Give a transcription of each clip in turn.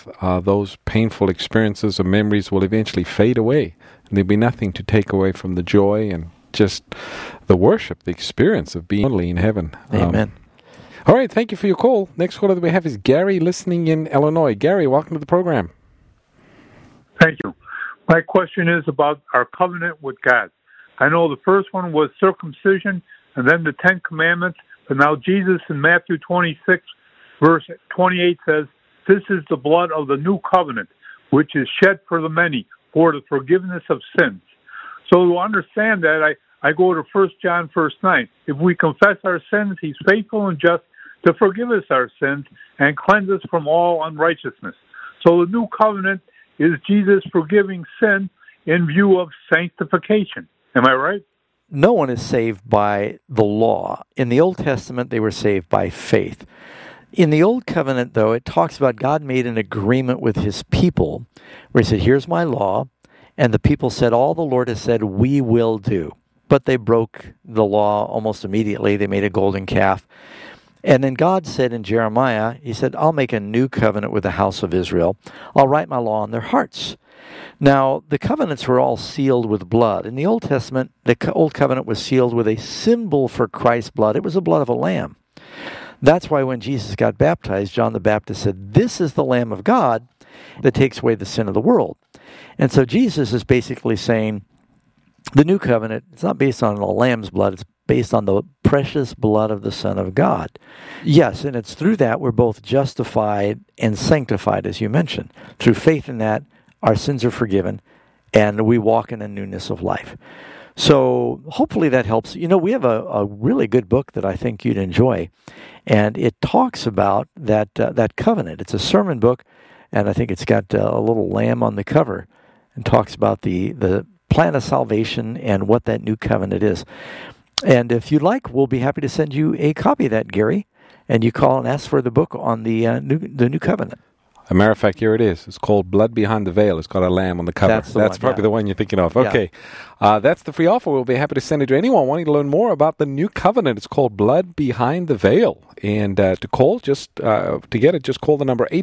death, those painful experiences or memories will eventually fade away. There'll be nothing to take away from the joy and just the worship, the experience of being only in heaven. Amen. All right, thank you for your call. Next caller that we have is Gary, listening in Illinois. Gary, welcome to the program. Thank you. My question is about our covenant with God. I know the first one was circumcision and then the 10 Commandments, but now Jesus in Matthew 26, verse 28 says, "This is the blood of the new covenant, which is shed for the many for the forgiveness of sins." So to understand that, I go to 1 John verse 9. If we confess our sins, he's faithful and just to forgive us our sins and cleanse us from all unrighteousness. So the new covenant is Jesus forgiving sin in view of sanctification. Am I right? No one is saved by the law. In the Old Testament, they were saved by faith. In the Old Covenant, though, it talks about God made an agreement with his people where he said, here's my law. And the people said, all the Lord has said, we will do. But they broke the law almost immediately. They made a golden calf. And then God said in Jeremiah, he said, I'll make a new covenant with the house of Israel. I'll write my law on their hearts. Now, the covenants were all sealed with blood. In the Old Testament, the Old Covenant was sealed with a symbol for Christ's blood. It was the blood of a lamb. That's why when Jesus got baptized, John the Baptist said, this is the Lamb of God that takes away the sin of the world. And so Jesus is basically saying, the new covenant, it's not based on a lamb's blood, it's based on the precious blood of the Son of God. Yes, and it's through that we're both justified and sanctified, as you mentioned. Through faith in that, our sins are forgiven, and we walk in a newness of life. So hopefully that helps. You know, we have a really good book that I think you'd enjoy, and it talks about that covenant. It's a sermon book, and I think it's got a little lamb on the cover, and talks about the plan of salvation and what that new covenant is. And if you'd like, we'll be happy to send you a copy of that, Gary, and you call and ask for the book on the new covenant. As a matter of fact, here it is. It's called Blood Behind the Veil. It's got a lamb on the cover. That's probably the one you're thinking of. Okay. Yeah. That's the free offer. We'll be happy to send it to anyone wanting to learn more about the new covenant. It's called Blood Behind the Veil. And to call, to get it, just call the number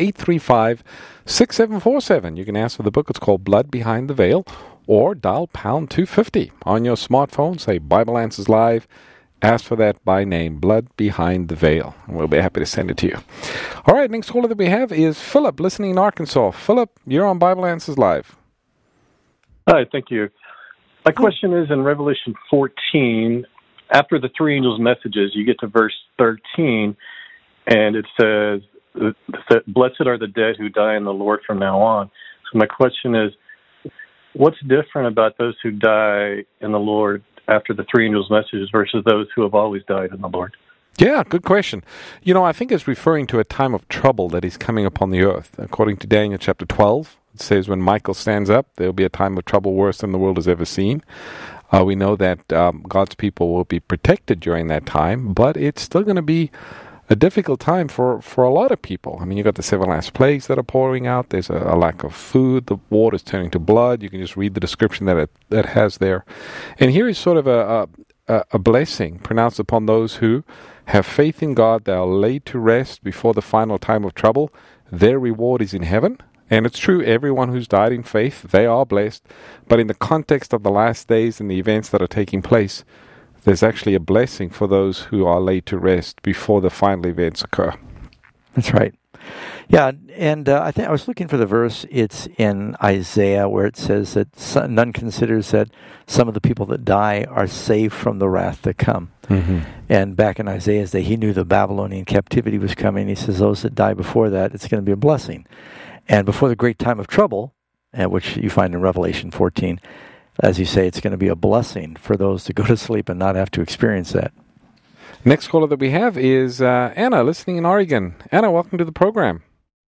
800-835-6747. You can ask for the book. It's called Blood Behind the Veil. Or dial pound 250 on your smartphone. Say Bible Answers Live. Ask for that by name, Blood Behind the Veil. And we'll be happy to send it to you. All right, next caller that we have is Philip, listening in Arkansas. Philip, you're on Bible Answers Live. Hi, thank you. My question is in Revelation 14, after the three angels' messages, you get to verse 13, and it says, blessed are the dead who die in the Lord from now on. So my question is, what's different about those who die in the Lord after the three angels' messages versus those who have always died in the Lord? Yeah, good question. You know, I think it's referring to a time of trouble that is coming upon the earth. According to Daniel chapter 12, it says when Michael stands up, there will be a time of trouble worse than the world has ever seen. We know that God's people will be protected during that time, but it's still going to be a difficult time for a lot of people. I mean, you've got the 7 last plagues that are pouring out. There's a lack of food. The water's turning to blood. You can just read the description that has there. And here is sort of a blessing pronounced upon those who have faith in God. They are laid to rest before the final time of trouble. Their reward is in heaven. And it's true, everyone who's died in faith, they are blessed. But in the context of the last days and the events that are taking place, there's actually a blessing for those who are laid to rest before the final events occur. That's right. Yeah, and I think I was looking for the verse. It's in Isaiah where it says that none considers that some of the people that die are saved from the wrath to come. Mm-hmm. And back in Isaiah's day, he knew the Babylonian captivity was coming. He says those that die before that, it's going to be a blessing. And before the great time of trouble, which you find in Revelation 14, as you say, it's going to be a blessing for those to go to sleep and not have to experience that. Next caller that we have is Anna, listening in Oregon. Anna, welcome to the program.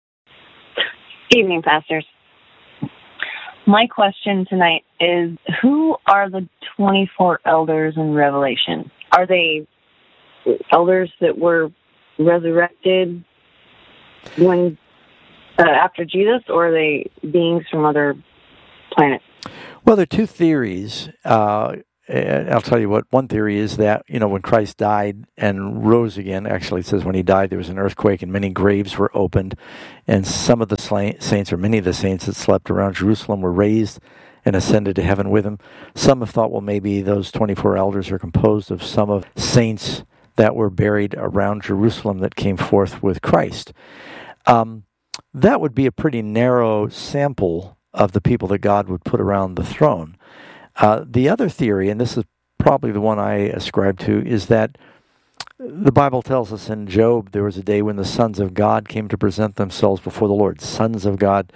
Evening, pastors. My question tonight is, who are the 24 elders in Revelation? Are they elders that were resurrected when after Jesus, or are they beings from other planets? Well, there are two theories, I'll tell you what, one theory is that, when Christ died and rose again, actually it says when he died there was an earthquake and many graves were opened, and some of the saints, or many of the saints that slept around Jerusalem, were raised and ascended to heaven with him. Some have thought, well, maybe those 24 elders are composed of some of saints that were buried around Jerusalem that came forth with Christ. That would be a pretty narrow sample of the people that God would put around the throne. The other theory, and this is probably the one I ascribe to, is that the Bible tells us in Job there was a day when the sons of God came to present themselves before the Lord, sons of God,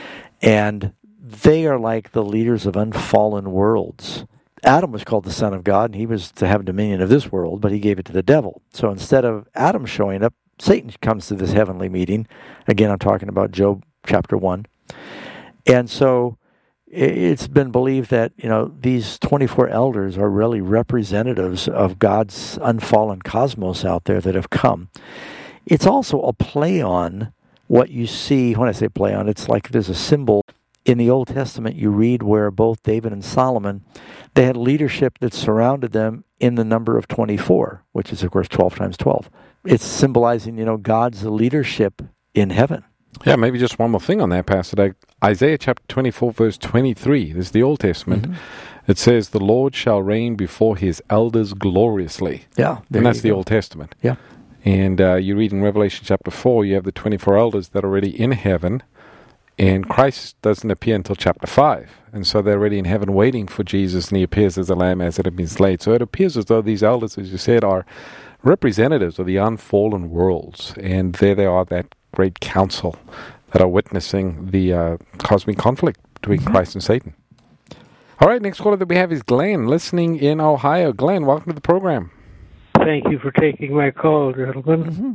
and they are like the leaders of unfallen worlds. Adam was called the son of God, and he was to have dominion of this world, but he gave it to the devil. So instead of Adam showing up, Satan comes to this heavenly meeting. Again, I'm talking about Job chapter 1. And so it's been believed that, these 24 elders are really representatives of God's unfallen cosmos out there that have come. It's also a play on what you see. When I say play on, it's like there's a symbol. In the Old Testament, you read where both David and Solomon, they had leadership that surrounded them in the number of 24, which is, of course, 12 times 12. It's symbolizing, God's leadership in heaven. Yeah, maybe just one more thing on that passage. Isaiah chapter 24, verse 23. This is the Old Testament. Mm-hmm. It says, the Lord shall reign before his elders gloriously. Yeah. And that's the Old Testament. Yeah. And you read in Revelation chapter 4, you have the 24 elders that are already in heaven. And Christ doesn't appear until chapter 5. And so they're already in heaven waiting for Jesus, and he appears as a lamb as it had been slain. So it appears as though these elders, as you said, are representatives of the unfallen worlds. And there they are, that great council that are witnessing the cosmic conflict between Christ and Satan. All right, next caller that we have is Glenn, listening in Ohio. Glenn, welcome to the program. Thank you for taking my call, gentlemen. Mm-hmm.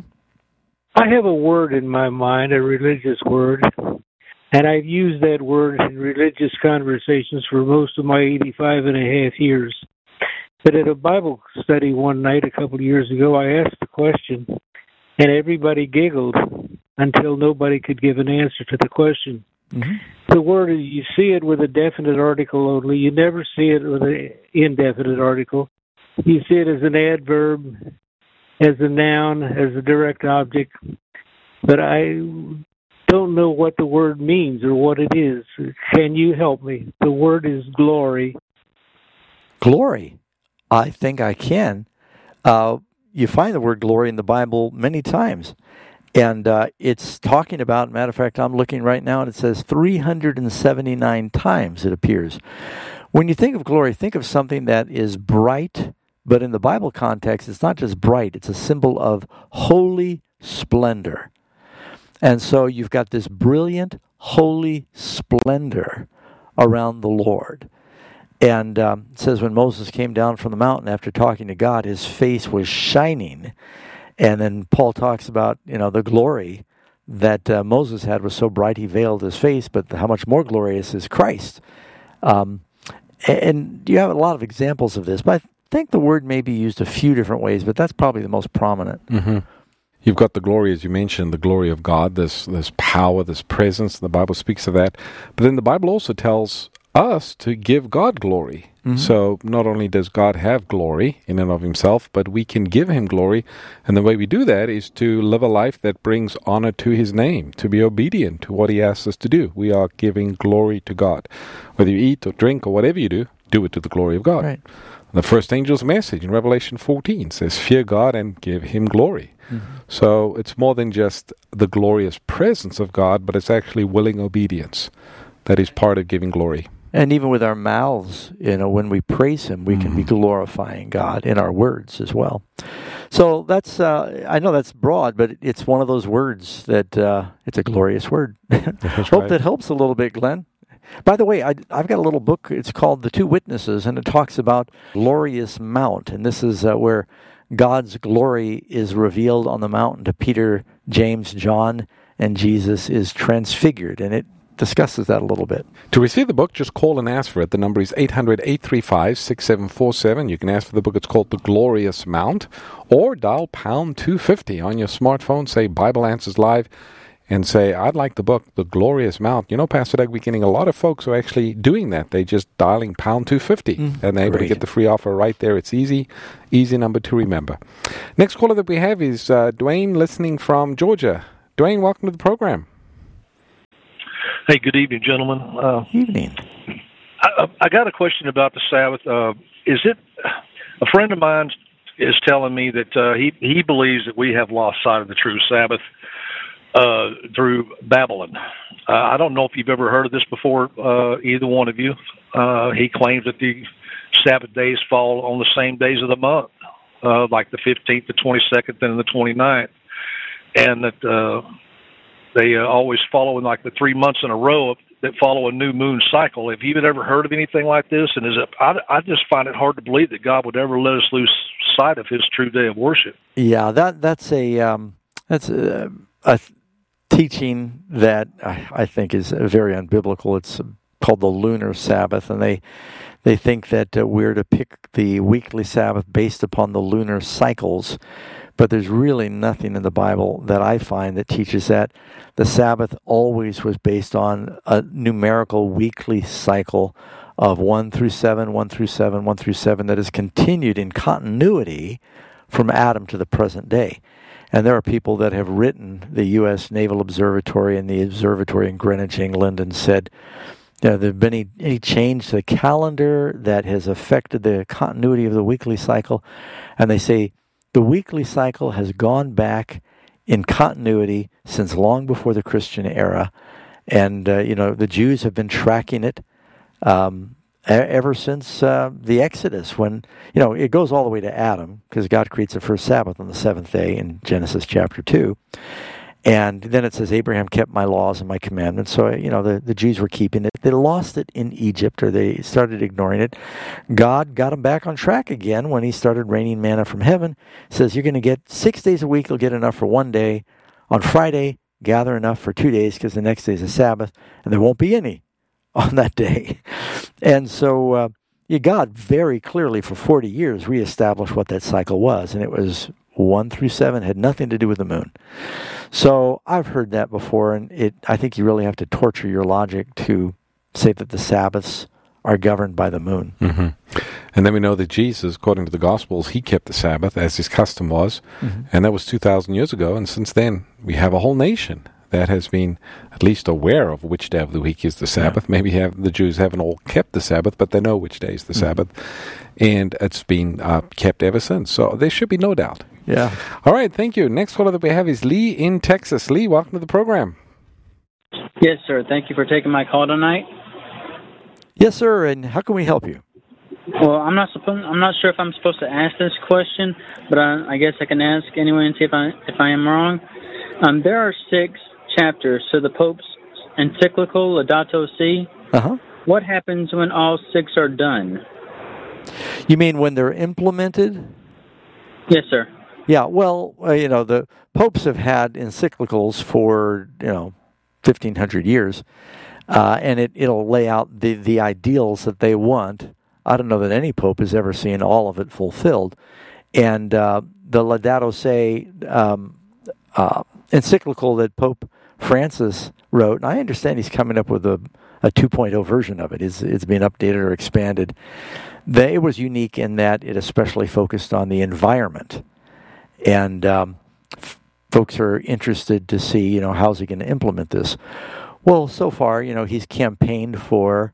I have a word in my mind, a religious word, and I've used that word in religious conversations for most of my 85 and a half years. But at a Bible study one night a couple of years ago, I asked the question, and everybody giggled until nobody could give an answer to the question. Mm-hmm. The word, you see it with a definite article only. You never see it with an indefinite article. You see it as an adverb, as a noun, as a direct object. But I don't know what the word means or what it is. Can you help me? The word is glory. Glory? I think I can. You find the word glory in the Bible many times. And it's talking about, matter of fact, I'm looking right now, and it says 379 times it appears. When you think of glory, think of something that is bright, but in the Bible context, it's not just bright, it's a symbol of holy splendor. And so you've got this brilliant, holy splendor around the Lord. And it says when Moses came down from the mountain after talking to God, his face was shining. And then Paul talks about, the glory that Moses had was so bright he veiled his face, but how much more glorious is Christ. And you have a lot of examples of this, but I think the word may be used a few different ways, but that's probably the most prominent. Mm-hmm. You've got the glory, as you mentioned, the glory of God, this power, this presence. The Bible speaks of that. But then the Bible also tells us to give God glory. Mm-hmm. So not only does God have glory in and of himself, but we can give him glory. And the way we do that is to live a life that brings honor to his name, to be obedient to what he asks us to do. We are giving glory to God. Whether you eat or drink or whatever you do it to the glory of God. Right. The first angel's message in Revelation 14 says, fear God and give him glory. Mm-hmm. So it's more than just the glorious presence of God, but it's actually willing obedience that is part of giving glory. And even with our mouths, when we praise him, we can be glorifying God in our words as well. So that's, I know that's broad, but it's one of those words that it's a glorious word. Hope that helps a little bit, Glenn. By the way, I've got a little book. It's called The Two Witnesses, and it talks about glorious mount. And this is where God's glory is revealed on the mountain to Peter, James, John, and Jesus is transfigured. And it discusses that a little bit. To receive the book, just call and ask for it. The number is 800-835-6747. You can ask for the book. It's called The Glorious Mount. Or dial #250 on your smartphone. Say Bible Answers Live. and say, I'd like the book, The Glorious Mount. You know, Pastor Doug, we're getting a lot of folks who are actually doing that. They're just dialing pound 250, and they're able to get the free offer right there. It's easy number to remember. Next caller that we have is Dwayne, listening from Georgia. Dwayne, welcome to the program. Hey, good evening, gentlemen. Evening. I got a question about the Sabbath. Is it a friend of mine is telling me that he believes that we have lost sight of the true Sabbath through Babylon. I don't know if you've ever heard of this before, either one of you. He claims that the Sabbath days fall on the same days of the month, like the 15th, the 22nd, and the 29th, and that they always follow in like the 3 months in a row that follow a new moon cycle. Have you ever heard of anything like this? And I just find it hard to believe that God would ever let us lose sight of His true day of worship. Yeah, that's a teaching that I think is very unbiblical. It's called the lunar Sabbath, and they think that we're to pick the weekly Sabbath based upon the lunar cycles. But there's really nothing in the Bible that I find that teaches that. The Sabbath always was based on a numerical weekly cycle of 1 through 7, 1 through 7, 1 through 7 that has continued in continuity from Adam to the present day. And there are people that have written the U.S. Naval Observatory and the observatory in Greenwich, England, and said, there have been any change to the calendar that has affected the continuity of the weekly cycle. And they say, the weekly cycle has gone back in continuity since long before the Christian era. And, the Jews have been tracking it ever since the Exodus, when, it goes all the way to Adam, because God creates the first Sabbath on the seventh day in Genesis chapter 2. And then it says, Abraham kept my laws and my commandments. So, the Jews were keeping it. They lost it in Egypt, or they started ignoring it. God got them back on track again when He started raining manna from heaven. He says, you're going to get 6 days a week. You'll get enough for one day. On Friday, gather enough for 2 days, because the next day is a Sabbath, and there won't be any on that day. And so God very clearly for 40 years reestablished what that cycle was, and it was 1 through 7, had nothing to do with the moon. So I've heard that before, and I think you really have to torture your logic to say that the Sabbaths are governed by the moon. Mm-hmm. And then we know that Jesus, according to the Gospels, He kept the Sabbath as His custom was, and that was 2,000 years ago, and since then we have a whole nation that has been at least aware of which day of the week is the Sabbath. Yeah. Maybe the Jews haven't all kept the Sabbath, but they know which day is the Sabbath, and it's been kept ever since. So there should be no doubt. Yeah. All right, thank you. Next caller that we have is Lee in Texas. Lee, welcome to the program. Yes, sir. Thank you for taking my call tonight. Yes, sir. And how can we help you? Well, I'm not sure if I'm supposed to ask this question, but I guess I can ask anyway and see if I am wrong. There are 6 chapters to the Pope's encyclical Laudato Si. Uh-huh. What happens when all 6 are done? You mean when they're implemented? Yes, sir. Yeah, well, the popes have had encyclicals for, 1,500 years, and it'll lay out the ideals that they want. I don't know that any pope has ever seen all of it fulfilled. And the Laudato Si encyclical that Pope Francis wrote, and I understand he's coming up with a 2.0 version of it. It's been updated or expanded. It was unique in that it especially focused on the environment. And folks are interested to see, how's he going to implement this? Well, so far, he's campaigned for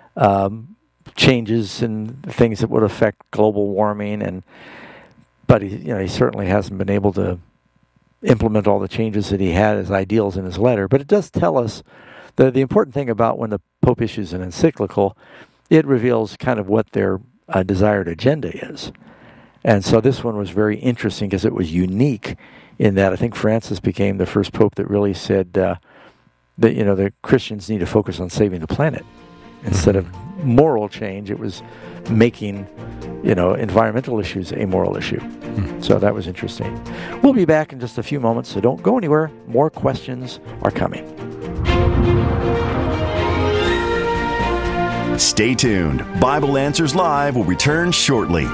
changes and things that would affect global warming, but he certainly hasn't been able to implement all the changes that he had as ideals in his letter. But it does tell us the important thing about when the Pope issues an encyclical, it reveals kind of what their desired agenda is. And so this one was very interesting because it was unique in that I think Francis became the first Pope that really said that, the Christians need to focus on saving the planet. Instead of moral change, it was making, environmental issues a moral issue. So that was interesting. We'll be back in just a few moments, so don't go anywhere. More questions are coming. Stay tuned. Bible Answers Live will return shortly.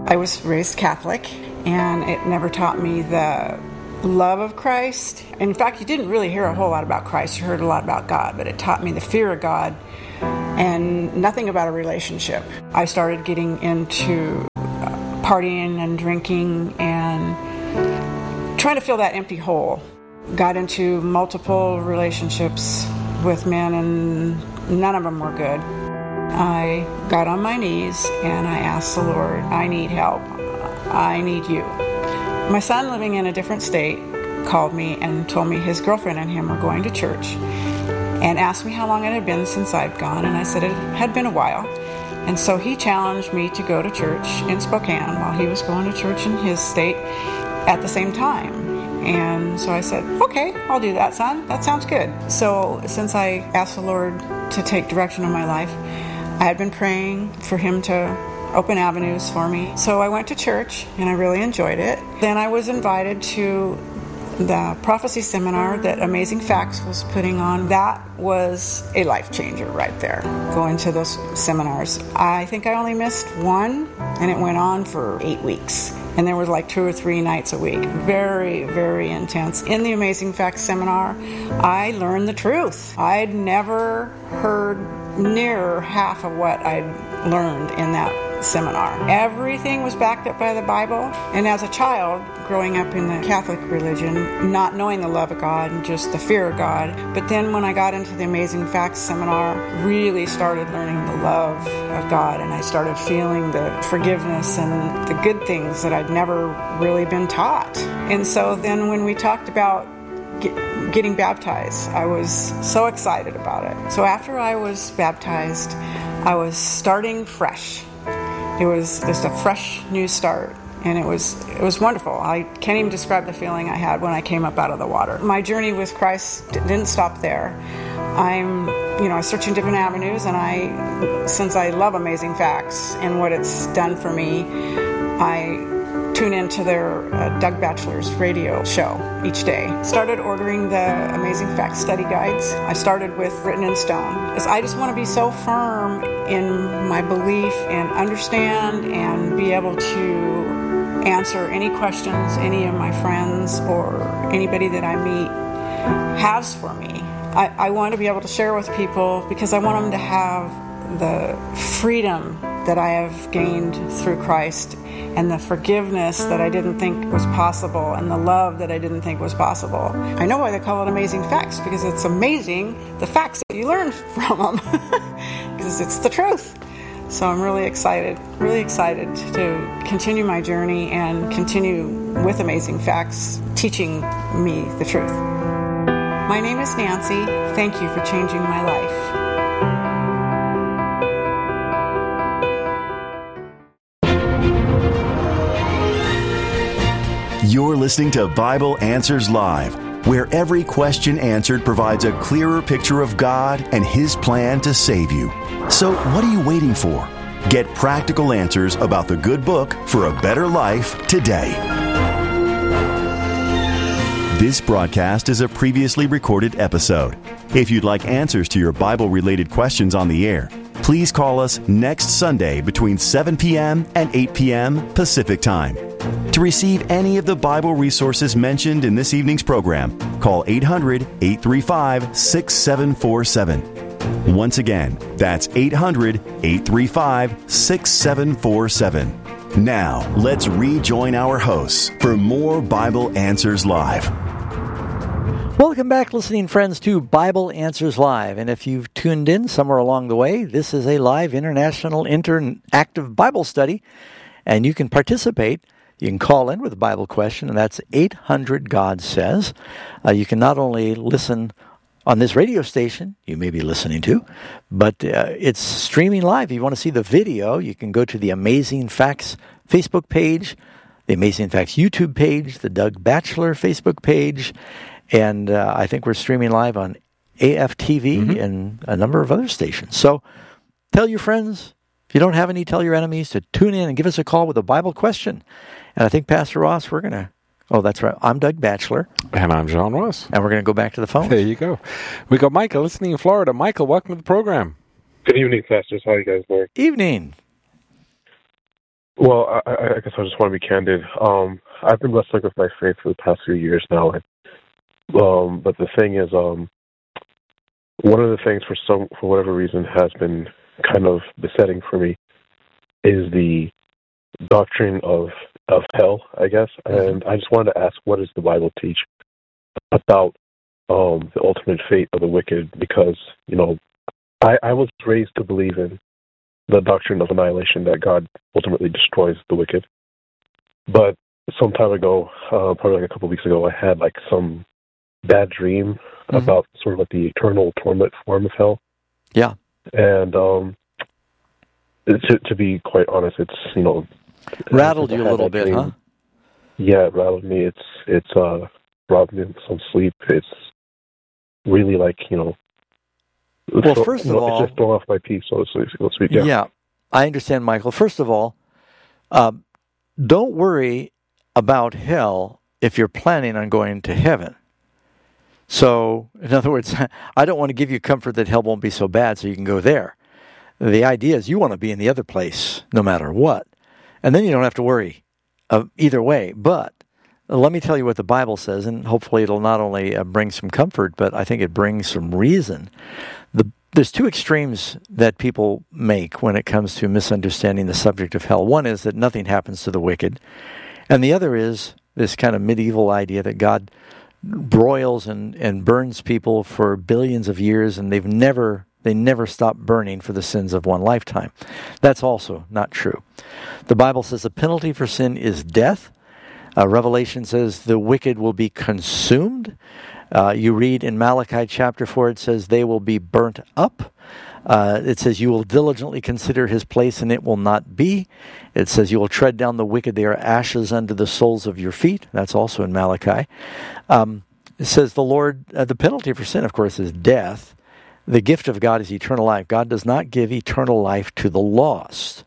I was raised Catholic, and it never taught me the love of Christ. In fact, you didn't really hear a whole lot about Christ. You heard a lot about God, but it taught me the fear of God and nothing about a relationship. I started getting into partying and drinking and trying to fill that empty hole. Got into multiple relationships with men, and none of them were good. I got on my knees and I asked the Lord, I need help. I need you. My son, living in a different state, called me and told me his girlfriend and him were going to church and asked me how long it had been since I'd gone, and I said it had been a while. And so he challenged me to go to church in Spokane while he was going to church in his state at the same time. And so I said, okay, I'll do that, son. That sounds good. So since I asked the Lord to take direction in my life, I had been praying for him to open avenues for me. So I went to church, and I really enjoyed it. Then I was invited to the prophecy seminar that Amazing Facts was putting on. That was a life changer right there, going to those seminars. I think I only missed one, and it went on for 8 weeks. And there was like 2 or 3 nights a week. Very, very intense. In the Amazing Facts seminar, I learned the truth. I'd never heard near half of what I'd learned in that seminar. Everything was backed up by the Bible. And as a child, growing up in the Catholic religion, not knowing the love of God and just the fear of God. But then when I got into the Amazing Facts seminar, really started learning the love of God, and I started feeling the forgiveness and the good things that I'd never really been taught. And so then when we talked about getting baptized, I was so excited about it. So after I was baptized, I was starting fresh. It was just a fresh new start, and it was wonderful. I can't even describe the feeling I had when I came up out of the water. My journey with Christ didn't stop there. I'm searching different avenues, and since I love Amazing Facts and what it's done for me, I tune into their Doug Batchelor's radio show each day. Started ordering the Amazing Facts study guides. I started with Written in Stone. I just want to be so firm in my belief and understand and be able to answer any questions any of my friends or anybody that I meet has for me. I want to be able to share with people because I want them to have the freedom that I have gained through Christ and the forgiveness that I didn't think was possible and the love that I didn't think was possible. I know why they call it Amazing Facts, because it's amazing the facts that you learn from them because it's the truth. So I'm really excited to continue my journey and continue with Amazing Facts teaching me the truth. My name is Nancy. Thank you for changing my life. You're listening to Bible Answers Live, where every question answered provides a clearer picture of God and His plan to save you. So what are you waiting for? Get practical answers about the good book for a better life today. This broadcast is a previously recorded episode. If you'd like answers to your Bible-related questions on the air, please call us next Sunday between 7 p.m. and 8 p.m. Pacific Time. To receive any of the Bible resources mentioned in this evening's program, call 800-835-6747. Once again, that's 800-835-6747. Now, let's rejoin our hosts for more Bible Answers Live. Welcome back, listening friends, to Bible Answers Live. And if you've tuned in somewhere along the way, this is a live international interactive Bible study, and you can participate. You can call in with a Bible question, and that's 800-GOD-SAYS. You can not only listen on this radio station you may be listening to, but it's streaming live. If you want to see the video, you can go to the Amazing Facts Facebook page, the Amazing Facts YouTube page, the Doug Batchelor Facebook page, and I think we're streaming live on AFTV and a number of other stations. So tell your friends. If you don't have any, tell your enemies to tune in and give us a call with a Bible question. And I think, Pastor Ross, we're going to... Oh, that's right. I'm Doug Batchelor. And I'm John Ross. And we're going to go back to the phone. There you go. We got Michael listening in Florida. Michael, welcome to the program. Good evening, pastors. How are you guys doing? Evening. Well, I guess I just want to be candid. I've been wrestling with my faith for the past few years now. But the thing is, one of the things for whatever reason has been kind of besetting for me is the doctrine of hell, I guess. And I just wanted to ask, what does the Bible teach about the ultimate fate of the wicked? Because, I was raised to believe in the doctrine of annihilation, that God ultimately destroys the wicked. But some time ago, probably like a couple of weeks ago, I had like some bad dream about sort of like the eternal torment form of hell. Yeah. And to be quite honest, it's, rattled you a little bit, huh? Yeah, it rattled me. It's robbed me of some sleep. It's really like, well, first of all, it's just thrown off my peace, so to speak. Yeah, I understand, Michael. First of all, don't worry about hell if you're planning on going to heaven. So, in other words, I don't want to give you comfort that hell won't be so bad so you can go there. The idea is you want to be in the other place no matter what. And then you don't have to worry either way. But let me tell you what the Bible says, and hopefully it'll not only bring some comfort, but I think it brings some reason. There's two extremes that people make when it comes to misunderstanding the subject of hell. One is that nothing happens to the wicked, and the other is this kind of medieval idea that God broils and burns people for billions of years, and they never stop burning for the sins of one lifetime. That's also not true. The Bible says the penalty for sin is death. Revelation says the wicked will be consumed. You read in Malachi chapter 4, it says they will be burnt up. It says you will diligently consider his place and it will not be. It says you will tread down the wicked. They are ashes under the soles of your feet. That's also in Malachi. It says the Lord, the penalty for sin, of course, is death. The gift of God is eternal life. God does not give eternal life to the lost.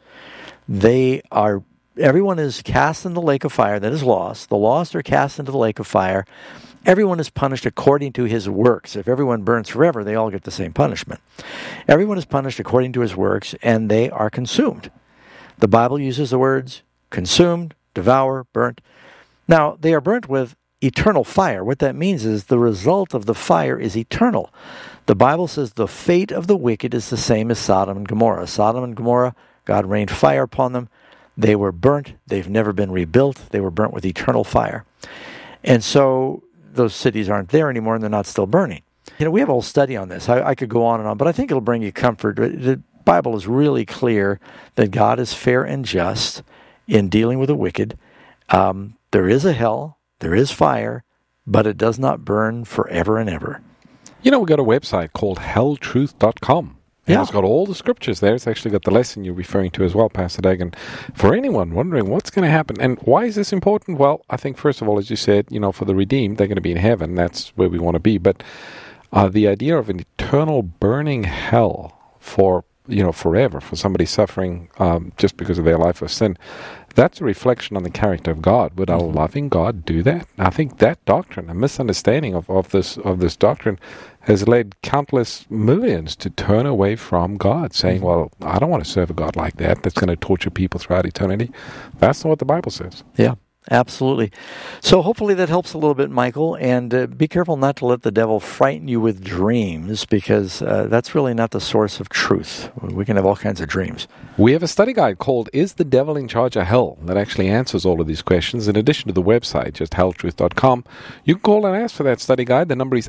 Everyone is cast in the lake of fire that is lost. The lost are cast into the lake of fire. Everyone is punished according to his works. If everyone burns forever, they all get the same punishment. Everyone is punished according to his works, and they are consumed. The Bible uses the words consumed, devour, burnt. Now, they are burnt with eternal fire. What that means is the result of the fire is eternal. The Bible says the fate of the wicked is the same as Sodom and Gomorrah. Sodom and Gomorrah, God rained fire upon them. They were burnt. They've never been rebuilt. They were burnt with eternal fire. And so those cities aren't there anymore, and they're not still burning. We have a whole study on this. I could go on and on, but I think it'll bring you comfort. The Bible is really clear that God is fair and just in dealing with the wicked. There is a hell, there is fire, but it does not burn forever and ever. We've got a website called helltruth.com. And it's got all the scriptures there. It's actually got the lesson you're referring to as well, Pastor Dagan. For anyone wondering what's going to happen, and why is this important? Well, I think, first of all, as you said, for the redeemed, they're going to be in heaven. That's where we want to be. But the idea of an eternal burning hell for, forever, for somebody suffering just because of their life of sin, that's a reflection on the character of God. Would a loving God do that? I think that doctrine, a misunderstanding of this doctrine, has led countless millions to turn away from God, saying, well, I don't want to serve a God like that that's going to torture people throughout eternity. That's not what the Bible says. Yeah, absolutely. So hopefully that helps a little bit, Michael, and be careful not to let the devil frighten you with dreams, because that's really not the source of truth. We can have all kinds of dreams. We have a study guide called Is the Devil in Charge of Hell? That actually answers all of these questions. In addition to the website, just helltruth.com, you can call and ask for that study guide. The number is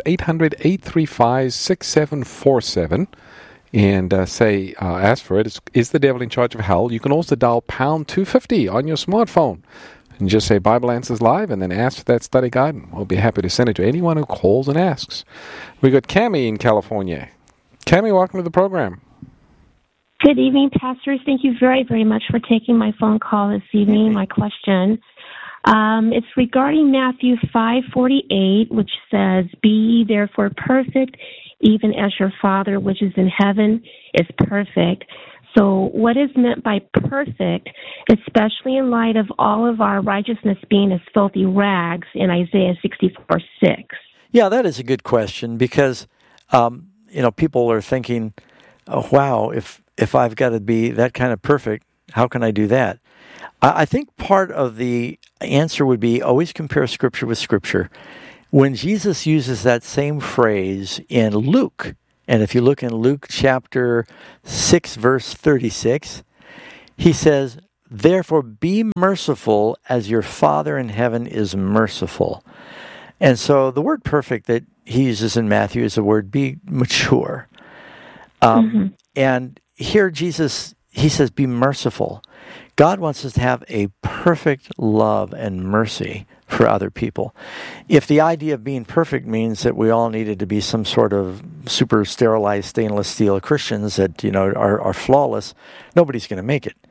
800-835-6747. And ask for it. Is the devil in charge of hell? You can also dial pound 250 on your smartphone. And just say Bible Answers Live and then ask for that study guide. And we'll be happy to send it to anyone who calls and asks. We got Cammie in California. Cammie, welcome to the program. Good evening, pastors. Thank you very, very much for taking my phone call this evening. My question, it's regarding Matthew 5:48, which says, "Be ye therefore perfect, even as your Father which is in heaven is perfect." So what is meant by perfect, especially in light of all of our righteousness being as filthy rags in Isaiah 64:6? Yeah, that is a good question, because people are thinking, oh, wow, if I've got to be that kind of perfect, how can I do that? I think part of the answer would be always compare Scripture with Scripture. When Jesus uses that same phrase in Luke, and if you look in Luke chapter 6, verse 36, he says, "Therefore be merciful as your Father in heaven is merciful." And so the word perfect that he uses in Matthew is the word be mature. And here Jesus, he says, be merciful. God wants us to have a perfect love and mercy for other people. If the idea of being perfect means that we all needed to be some sort of super sterilized stainless steel Christians that, are flawless, nobody's going to make it.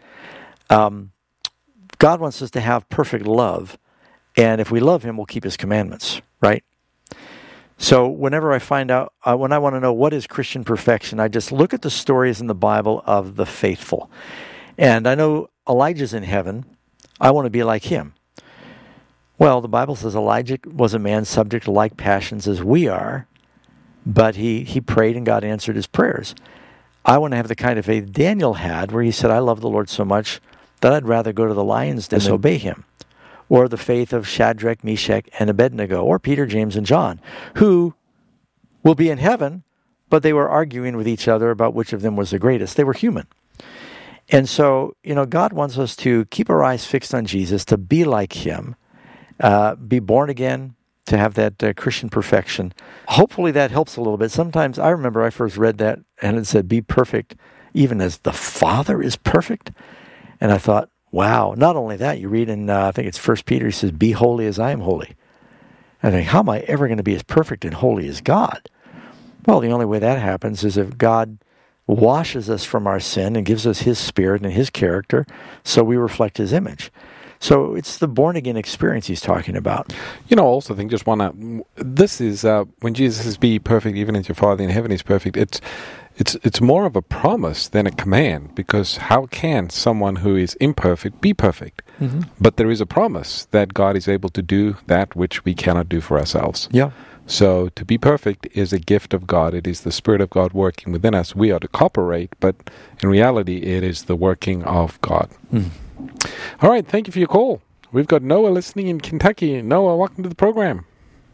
God wants us to have perfect love. And if we love him, we'll keep his commandments, right? So whenever I find out, when I want to know what is Christian perfection, I just look at the stories in the Bible of the faithful. And I know Elijah's in heaven. I want to be like him. Well, the Bible says Elijah was a man subject to like passions as we are, but he prayed and God answered his prayers. I want to have the kind of faith Daniel had, where he said, I love the Lord so much that I'd rather go to the lions than disobey him. Or the faith of Shadrach, Meshach, and Abednego, or Peter, James, and John, who will be in heaven, but they were arguing with each other about which of them was the greatest. They were human. And so, God wants us to keep our eyes fixed on Jesus, to be like him, be born again, to have that Christian perfection. Hopefully that helps a little bit. Sometimes, I remember I first read that, and it said, be perfect, even as the Father is perfect. And I thought, wow, not only that, you read in, I think it's 1 Peter, he says, be holy as I am holy. I think, how am I ever going to be as perfect and holy as God? Well, the only way that happens is if God washes us from our sin and gives us his spirit and his character, so we reflect his image. So it's the born-again experience he's talking about. I also think this is, when Jesus says, be perfect, even as your Father in heaven is perfect, it's more of a promise than a command, because how can someone who is imperfect be perfect? Mm-hmm. But there is a promise that God is able to do that which we cannot do for ourselves. Yeah. So to be perfect is a gift of God. It is the Spirit of God working within us. We are to cooperate, but in reality, it is the working of God. Mm. All right, thank you for your call. We've got Noah listening in Kentucky. Noah, welcome to the program.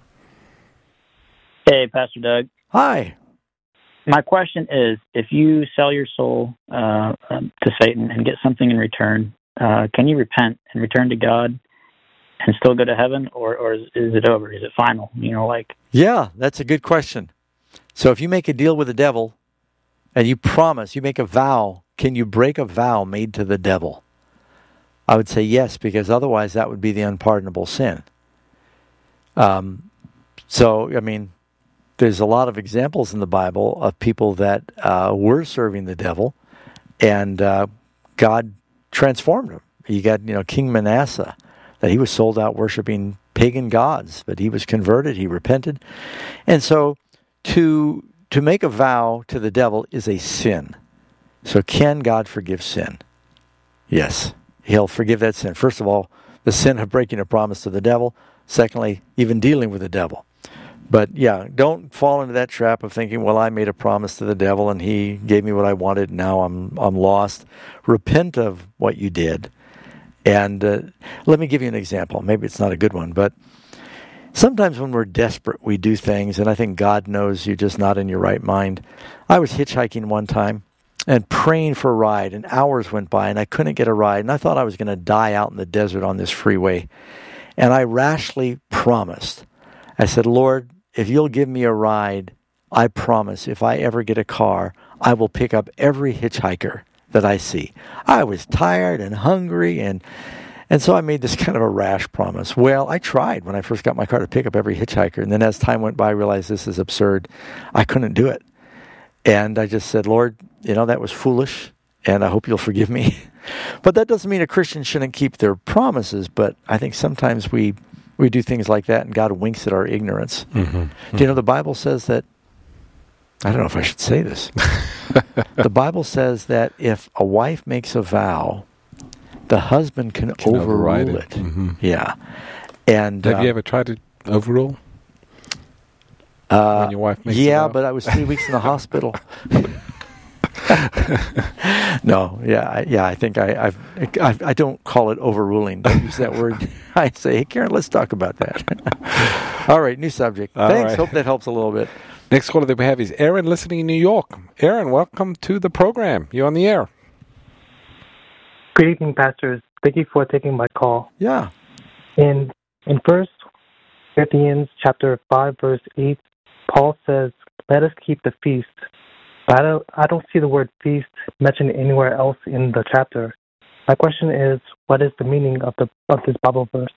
Hey, Pastor Doug. Hi. My question is, if you sell your soul to Satan and get something in return, can you repent and return to God and still go to heaven, or is it over? Is it final? Yeah, that's a good question. So if you make a deal with the devil and you promise, you make a vow, can you break a vow made to the devil? I would say yes, because otherwise that would be the unpardonable sin. There's a lot of examples in the Bible of people that were serving the devil, and God transformed them. You got, King Manasseh, that he was sold out worshiping pagan gods, but he was converted, he repented. And so to make a vow to the devil is a sin. So can God forgive sin? Yes, he'll forgive that sin. First of all, the sin of breaking a promise to the devil. Secondly, even dealing with the devil. But yeah, don't fall into that trap of thinking, well, I made a promise to the devil and he gave me what I wanted, now I'm lost. Repent of what you did. And let me give you an example. Maybe it's not a good one, but sometimes when we're desperate, we do things, and I think God knows you're just not in your right mind. I was hitchhiking one time and praying for a ride, and hours went by, and I couldn't get a ride, and I thought I was going to die out in the desert on this freeway. And I rashly promised. I said, Lord, if you'll give me a ride, I promise if I ever get a car, I will pick up every hitchhiker that I see. I was tired and hungry, and so I made this kind of a rash promise. Well, I tried when I first got my car to pick up every hitchhiker, and then as time went by, I realized this is absurd. I couldn't do it. And I just said, Lord, that was foolish, and I hope you'll forgive me. But that doesn't mean a Christian shouldn't keep their promises, but I think sometimes we do things like that, and God winks at our ignorance. Mm-hmm. Do you know the Bible says that, I don't know if I should say this, the Bible says that if a wife makes a vow, the husband can overrule it. Mm-hmm. Yeah. And have you ever tried to overrule? When your wife makes a vow? But I was 3 weeks in the hospital. No, I think I don't call it overruling. Don't use that word. I say, hey, Karen, let's talk about that. All right, new subject. Thanks. Hope that helps a little bit. Next caller that we have is Aaron, listening in New York. Aaron, welcome to the program. You're on the air. Good evening, pastors. Thank you for taking my call. Yeah. In 1 Corinthians chapter 5, verse 8, Paul says, "Let us keep the feast." But I don't see the word feast mentioned anywhere else in the chapter. My question is, what is the meaning of this Bible verse?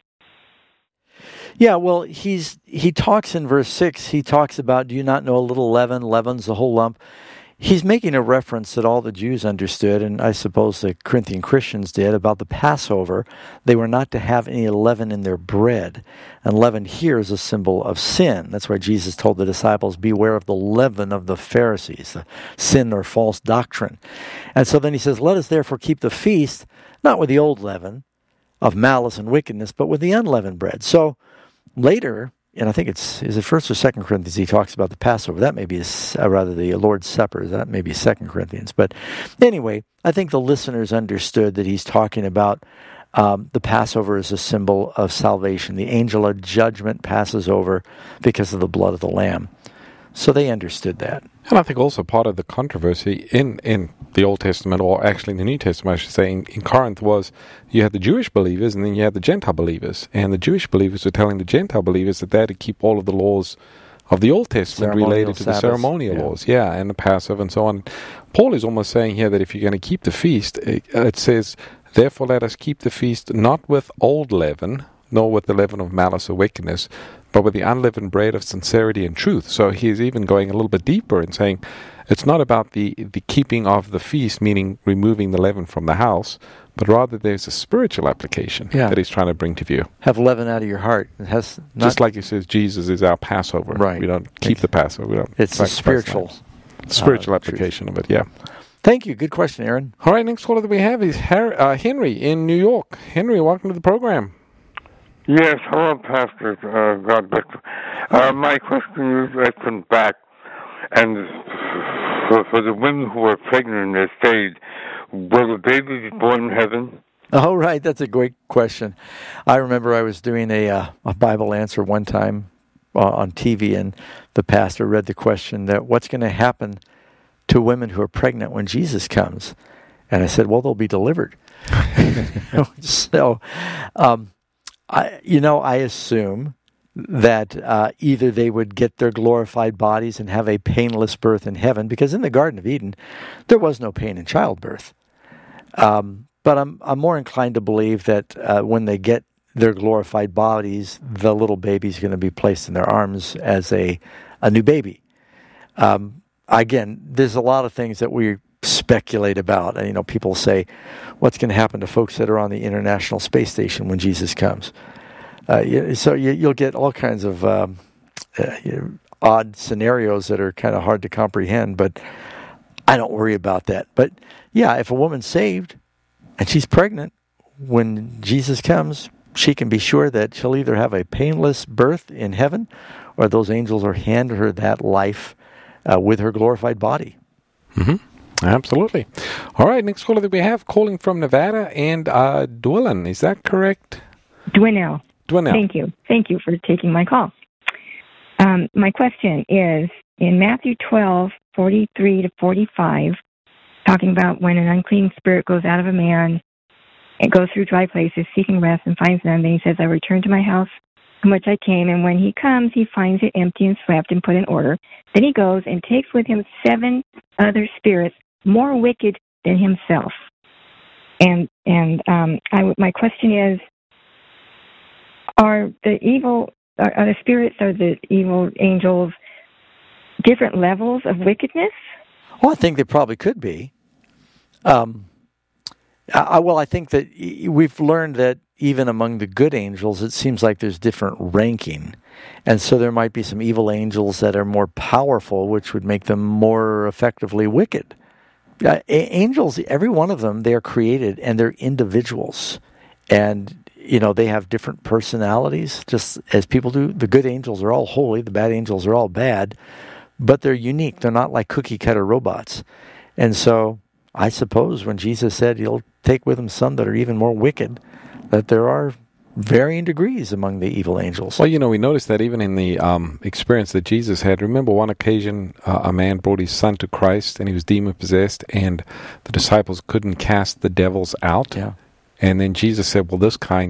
Yeah, well, he talks in verse 6, he talks about, do you not know a little leaven leavens the whole lump? He's making a reference that all the Jews understood, and I suppose the Corinthian Christians did, about the Passover. They were not to have any leaven in their bread. And leaven here is a symbol of sin. That's why Jesus told the disciples, beware of the leaven of the Pharisees, the sin or false doctrine. And so then he says, let us therefore keep the feast, not with the old leaven of malice and wickedness, but with the unleavened bread. So later, and I think is it 1st or 2nd Corinthians, he talks about the Passover. That may be, the Lord's Supper. That may be 2nd Corinthians. But anyway, I think the listeners understood that he's talking about the Passover as a symbol of salvation. The angel of judgment passes over because of the blood of the Lamb. So they understood that. And I think also part of the controversy in the Old Testament, or actually in the New Testament, I should say, in Corinth, was you had the Jewish believers and then you had the Gentile believers. And the Jewish believers were telling the Gentile believers that they had to keep all of the laws of the Old Testament related to the ceremonial laws. Yeah, and the Passover and so on. Paul is almost saying here that if you're going to keep the feast, it says, therefore let us keep the feast not with old leaven, nor with the leaven of malice or wickedness, but with the unleavened bread of sincerity and truth. So he is even going a little bit deeper and saying it's not about the keeping of the feast, meaning removing the leaven from the house, but rather there's a spiritual application that he's trying to bring to view. Have leaven out of your heart. It has just like he says, Jesus is our Passover. Right. We don't keep the Passover. We don't it's a spiritual application of it, yeah. Thank you. Good question, Aaron. All right, next caller that we have is Henry in New York. Henry, welcome to the program. Yes, hello, Pastor. God bless you. My question is, I come back, and for the women who are pregnant in their stage, will the baby be born in heaven? Oh, right. That's a great question. I remember I was doing a Bible answer one time on TV, and the pastor read the question that what's going to happen to women who are pregnant when Jesus comes? And I said, well, they'll be delivered. So, I assume that either they would get their glorified bodies and have a painless birth in heaven, because in the Garden of Eden, there was no pain in childbirth. But I'm more inclined to believe that when they get their glorified bodies, the little baby's going to be placed in their arms as a new baby. Again, there's a lot of things that we speculate about. And, people say, what's going to happen to folks that are on the International Space Station when Jesus comes? So you'll get all kinds of odd scenarios that are kind of hard to comprehend, but I don't worry about that. But, yeah, if a woman's saved and she's pregnant, when Jesus comes, she can be sure that she'll either have a painless birth in heaven or those angels will hand her that life with her glorified body. Mm-hmm. Absolutely. All right, next caller that we have calling from Nevada, and Dwellin, is that correct? Dwinell. Thank you. Thank you for taking my call. My question is, in Matthew 12:43 to 45, talking about when an unclean spirit goes out of a man, it goes through dry places, seeking rest, and finds none. Then he says, I return to my house from which I came, and when he comes, he finds it empty and swept and put in order. Then he goes and takes with him 7 other spirits more wicked than himself. And my question is, are the spirits, are the evil angels different levels of wickedness? Well, I think they probably could be. I think that we've learned that even among the good angels, it seems like there's different ranking. And so there might be some evil angels that are more powerful, which would make them more effectively wicked. Angels, every one of them, they are created and they're individuals. And, they have different personalities, just as people do. The good angels are all holy, the bad angels are all bad, but they're unique. They're not like cookie-cutter robots. And so I suppose when Jesus said he'll take with him some that are even more wicked, that there are varying degrees among the evil angels. Well, we noticed that even in the experience that Jesus had. Remember one occasion a man brought his son to Christ and he was demon-possessed and the disciples couldn't cast the devils out. Yeah. And then Jesus said, well, this kind